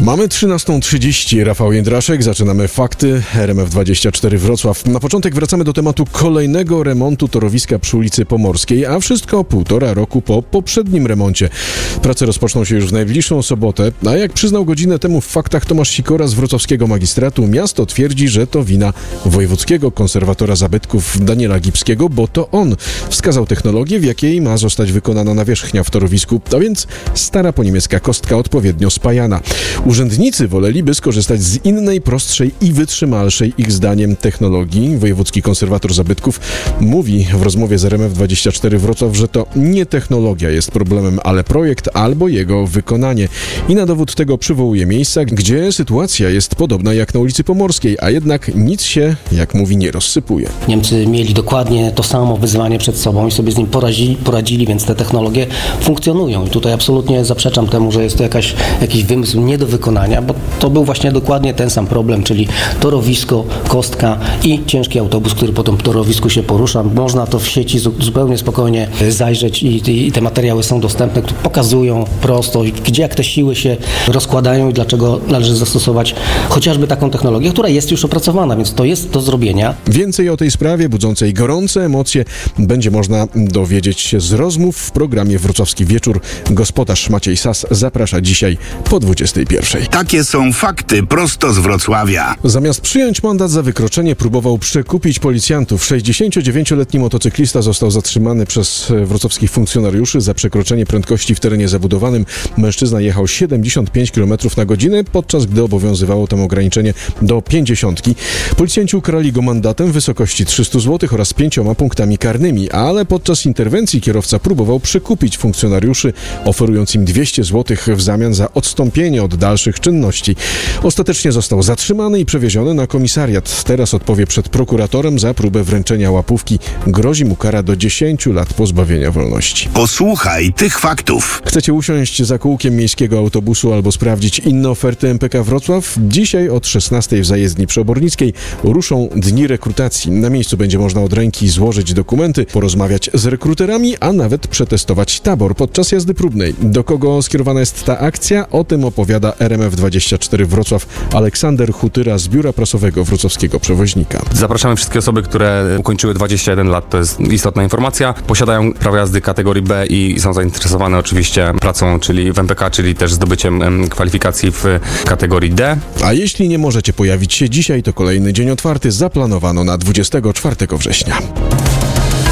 Mamy 13:30, Rafał Jędraszek, zaczynamy fakty, RMF24 Wrocław. Na początek wracamy do tematu kolejnego remontu torowiska przy ulicy Pomorskiej, a wszystko 1,5 roku po poprzednim remoncie. Prace rozpoczną się już w najbliższą sobotę, a jak przyznał godzinę temu w faktach Tomasz Sikora z wrocławskiego magistratu, miasto twierdzi, że to wina wojewódzkiego konserwatora zabytków Daniela Gipskiego, bo to on wskazał technologię, w jakiej ma zostać wykonana nawierzchnia w torowisku, a więc stara poniemiecka kostka odpowiednio spajana. Urzędnicy woleliby skorzystać z innej, prostszej i wytrzymalszej ich zdaniem technologii. Wojewódzki konserwator zabytków mówi w rozmowie z RMF24 Wrocław, że to nie technologia jest problemem, ale projekt albo jego wykonanie. I na dowód tego przywołuje miejsca, gdzie sytuacja jest podobna jak na ulicy Pomorskiej, a jednak nic się, jak mówi, nie rozsypuje. Niemcy mieli dokładnie to samo wyzwanie przed sobą i sobie z nim poradzili, więc te technologie funkcjonują. I tutaj absolutnie zaprzeczam temu, że jest to jakiś wymysł nie do wykonania, bo to był właśnie dokładnie ten sam problem, czyli torowisko, kostka i ciężki autobus, który po tym torowisku się porusza. Można to w sieci zupełnie spokojnie zajrzeć i te materiały są dostępne, które pokazują prosto, gdzie jak te siły się rozkładają i dlaczego należy zastosować chociażby taką technologię, która jest już opracowana, więc to jest do zrobienia. Więcej o tej sprawie budzącej gorące emocje będzie można dowiedzieć się z rozmów w programie Wrocławski Wieczór. Gospodarz Maciej Sas zaprasza dzisiaj po 21:00. Takie są fakty prosto z Wrocławia. Zamiast przyjąć mandat za wykroczenie, próbował przekupić policjantów. 69-letni motocyklista został zatrzymany przez wrocławskich funkcjonariuszy za przekroczenie prędkości w terenie zabudowanym. Mężczyzna jechał 75 km na godzinę, podczas gdy obowiązywało tam ograniczenie do 50. Policjanci ukarali go mandatem w wysokości 300 zł oraz 5 punktami karnymi, ale podczas interwencji kierowca próbował przekupić funkcjonariuszy, oferując im 200 zł w zamian za odstąpienie od dalszych czynności. Ostatecznie został zatrzymany i przewieziony na komisariat. Teraz odpowie przed prokuratorem za próbę wręczenia łapówki. Grozi mu kara do 10 lat pozbawienia wolności. Posłuchaj tych faktów. Chcecie usiąść za kółkiem miejskiego autobusu albo sprawdzić inne oferty MPK Wrocław? Dzisiaj od 16:00 w zajezdni przy Obornickiej ruszą dni rekrutacji. Na miejscu będzie można od ręki złożyć dokumenty, porozmawiać z rekruterami, a nawet przetestować tabor podczas jazdy próbnej. Do kogo skierowana jest ta akcja? O tym opowiada RMF24 Wrocław Aleksander Hutyra z biura prasowego wrocławskiego przewoźnika. Zapraszamy wszystkie osoby, które ukończyły 21 lat, to jest istotna informacja, posiadają prawo jazdy kategorii B i są zainteresowane oczywiście pracą, czyli w MPK, czyli też zdobyciem kwalifikacji w kategorii D. A jeśli nie możecie pojawić się dzisiaj, to kolejny dzień otwarty zaplanowano na 24 września.